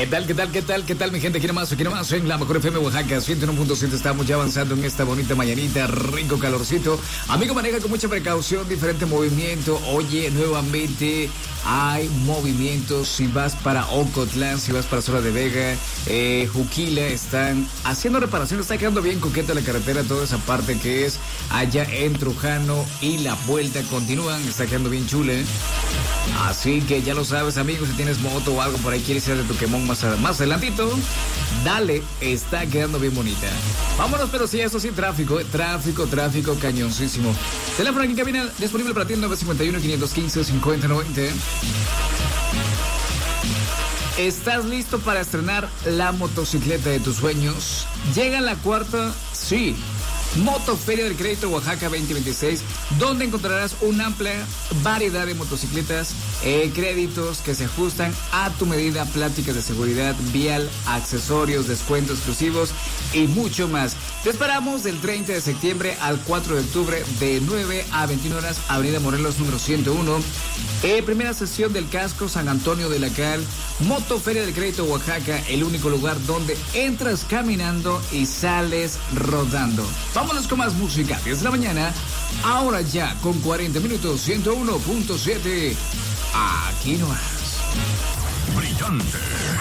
¿Qué tal, mi gente? Aquí nomás en la mejor FM Oaxaca, 101.7. Estamos ya avanzando en esta bonita mañanita, rico calorcito. Amigo, maneja con mucha precaución, diferente movimiento. Oye, nuevamente hay movimientos. Si vas para Ocotlán, si vas para Zona de Vega, Juquila, están haciendo reparaciones. Está quedando bien coqueta la carretera, toda esa parte que es allá en Trujano y la vuelta continúan. Está quedando bien chula, ¿eh? Así que ya lo sabes, amigos, si tienes moto o algo por ahí, quieres ir de tu quemón más adelantito, dale, está quedando bien bonita. Vámonos, pero sí, eso sí, tráfico cañoncísimo. Teléfono aquí en cabina disponible para ti, 951-515-5090. ¿Estás listo para estrenar la motocicleta de tus sueños? Llega la cuarta, sí, Motoferia del Crédito Oaxaca 2026, donde encontrarás una amplia variedad de motocicletas, créditos que se ajustan a tu medida, pláticas de seguridad vial, accesorios, descuentos exclusivos y mucho más. Te esperamos del 30 de septiembre al 4 de octubre de 9 a 21 horas, Avenida Morelos número 101. Primera sesión del casco San Antonio de la Cal. Motoferia del Crédito Oaxaca, el único lugar donde entras caminando y sales rodando. Vámonos con más música, 10 de la mañana, ahora ya con 40 minutos, 101.7, aquí nomás. Brillante,